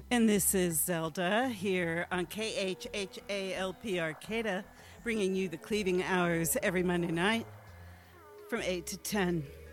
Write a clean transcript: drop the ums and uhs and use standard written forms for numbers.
And this is Zelda here on KHHALP Arcata, bringing you the Cleaving Hours every Monday night from 8 to 10.